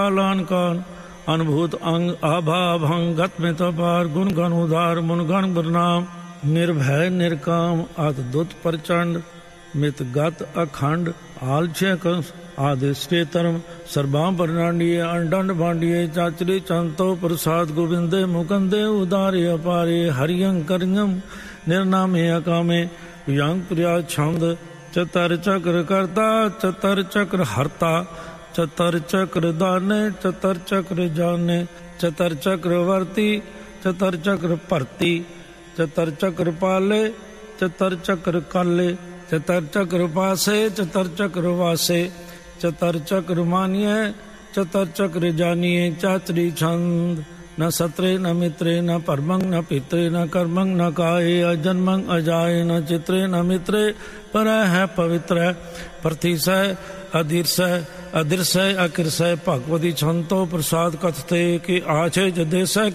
कालान कान अनुभूत अंग आभा अभंग गत में तपार गुण गण उदार मुन गण बरनाम निर्भय निर्काम अतदुत प्रचंड मित गत अखंड आलछय कंस आदिष्टे धर्म सर्वां प्रणांडिये अंडंड भांडिये चाचरे चंतो प्रसाद गोविंदे मुकंदे उदारे अपारे हरियं करियं निर्नामे अकामे यंग प्रिया छंद चतर चक्र करता चतर चक्र हरता चतर चक्र दाने चतर चक्र जाने चतर चक्र वर्ती चतर चक्र भरती चतर चक्र पाले चतर चक्र काले चतर चक्र पासे चतर चक्र वासे चतर चक्र मानिए चतर चक्र जानिए चाचरी छंद न सत्रे न मित्रे न परमंग न पित्रे न कर्मंग न काये अजन्मंग अजाये न चित्रे न मित्रे पर है पवित्र प्रथिसय अधीर्षय अदृश्य अकृषय भगवती छंतो प्रसाद कथते कि आछे जदेशय